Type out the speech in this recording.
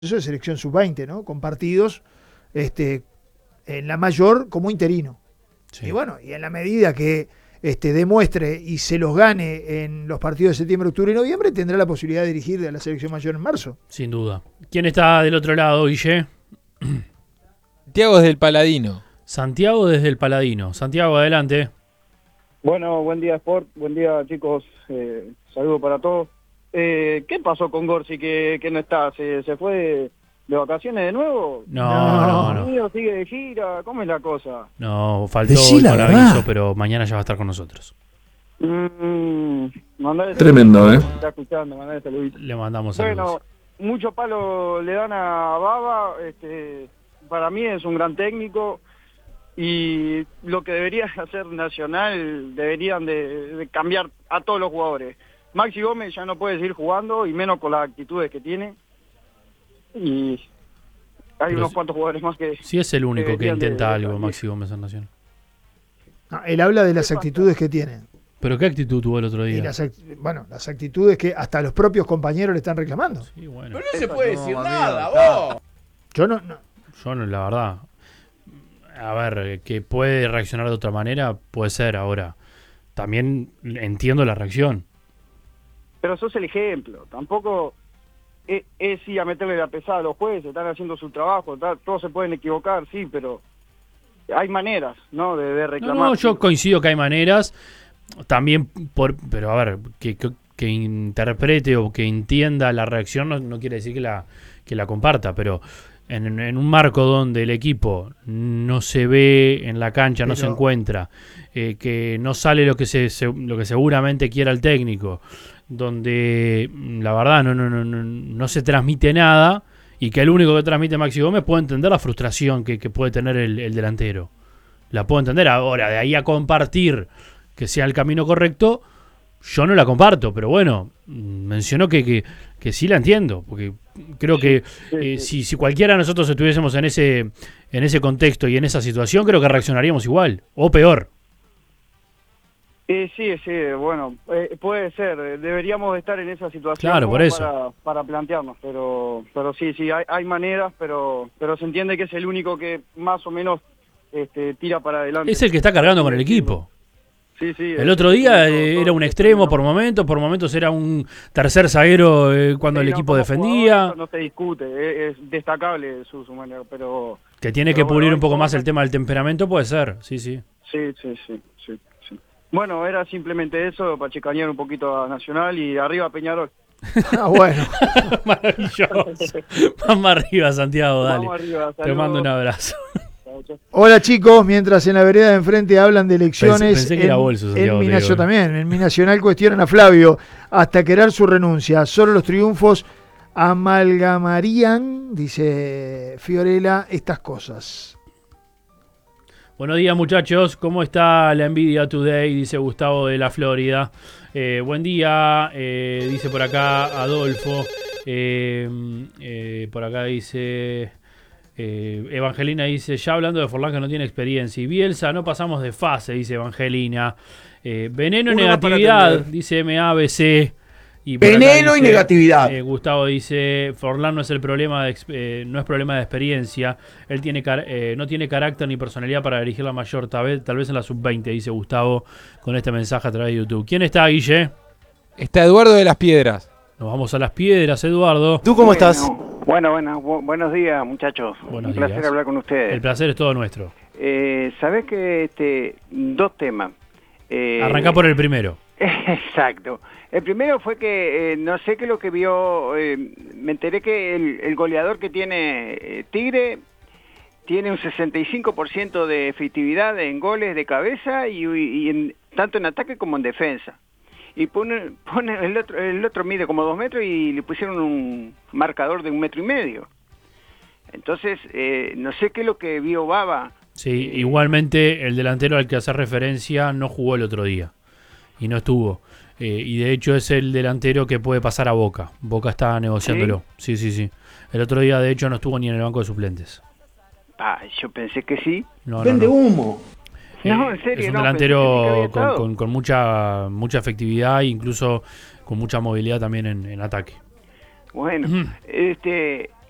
eso de selección sub-20, ¿no? Con partidos en la mayor como interino. Sí. Y bueno, y en la medida que demuestre y se los gane en los partidos de septiembre, octubre y noviembre, tendrá la posibilidad de dirigir de la selección mayor en marzo. Sin duda. ¿Quién está del otro lado, Guille? Santiago desde el Paladino. Santiago desde el Paladino. Santiago, adelante. Bueno, buen día, Sport. Buen día, chicos. Saludos para todos. ¿Qué pasó con Gorsi que no está? ¿Se fue de vacaciones de nuevo? No. ¿Sigue de gira? ¿Cómo es la cosa? No, faltó hoy con aviso, pero mañana ya va a estar con nosotros. Tremendo, Está escuchando, mandale saludito. Le mandamos saludos. Bueno, mucho palo le dan a Baba. Para mí es un gran técnico. Y lo que debería hacer Nacional, deberían de cambiar a todos los jugadores. Maxi Gómez ya no puede seguir jugando, y menos con las actitudes que tiene. Y hay unos cuantos jugadores más que... Sí, es el único que intenta algo, Maxi Gómez en Nacional. No, él habla de las actitudes que tiene. ¿Pero qué actitud tuvo el otro día? Las actitudes que hasta los propios compañeros le están reclamando. Sí, bueno. Pero no se puede decir nada, vos. Yo no, la verdad... A ver, que puede reaccionar de otra manera, puede ser ahora. También entiendo la reacción. Pero sos el ejemplo. Tampoco es sí a meterle la pesada a los jueces, están haciendo su trabajo, todos se pueden equivocar, sí, pero hay maneras, ¿no? De reclamar. No, yo coincido que hay maneras. También, pero a ver, que interprete o que entienda la reacción no quiere decir que la comparta, pero... En un marco donde el equipo no se ve en la cancha, no se encuentra, que no sale lo que seguramente quiera el técnico, donde la verdad no se transmite nada, y que el único que transmite Maxi Gómez, puede entender la frustración que puede tener el delantero. La puedo entender. Ahora, de ahí a compartir que sea el camino correcto, yo no la comparto, pero bueno, mencionó que sí la entiendo, porque creo que si cualquiera de nosotros estuviésemos en ese contexto y en esa situación, creo que reaccionaríamos igual, o peor. Sí, bueno, puede ser, deberíamos estar en esa situación, claro, por eso. Para plantearnos, pero sí, hay maneras, pero se entiende que es el único que más o menos tira para adelante. Es el que está cargando con el equipo. Sí, el otro día era un extremo por momentos era un tercer zaguero cuando el equipo defendía. No se discute, es destacable su manera, pero... Que tiene que pulir un poco más el tema del temperamento, puede ser, sí. Sí. Bueno, era simplemente eso, para chicanear un poquito a Nacional y arriba Peñarol. Bueno. Maravilloso. Vamos arriba, Santiago, dale. Vamos arriba, te mando un abrazo. Hola chicos, mientras en la vereda de enfrente hablan de elecciones, pensé que era bolso, Santiago, yo también, en mi Nacional cuestionan a Flavio hasta querer su renuncia. Solo los triunfos amalgamarían, dice Fiorella, estas cosas. Buenos días muchachos, ¿cómo está la Nvidia Today? Dice Gustavo de la Florida. Buen día, dice por acá Adolfo. Por acá dice... Evangelina dice, ya hablando de Forlán que no tiene experiencia, y Bielsa no pasamos de fase, dice Evangelina. Veneno y negatividad, dice MABC. Y veneno y negatividad. Gustavo dice, Forlán no es el problema no es problema de experiencia, él no tiene carácter ni personalidad para dirigir la mayor, tal vez en la sub-20, dice Gustavo con este mensaje a través de YouTube. ¿Quién está, Guille? Está Eduardo de las Piedras. Nos vamos a las Piedras, Eduardo. ¿Tú cómo estás? Buenos días, muchachos. Buenos Un placer días. hablar con ustedes. El placer es todo nuestro. ¿Sabés que dos temas? Arrancá por el primero. Exacto. El primero fue que no sé qué es lo que vio, me enteré que el goleador que tiene Tigre tiene un 65% de efectividad en goles de cabeza y tanto en ataque como en defensa. Y pone el otro mide como 2 metros y le pusieron un marcador de 1,5 metros. Entonces, no sé qué es lo que vio Baba. Sí, igualmente el delantero al que hace referencia no jugó el otro día y no estuvo. Y de hecho es el delantero que puede pasar a Boca. Boca está negociándolo. Sí. El otro día de hecho no estuvo ni en el banco de suplentes. Yo pensé que sí. Vende humo. No, en serio, es un delantero con mucha efectividad e incluso con mucha movilidad también en ataque. Bueno,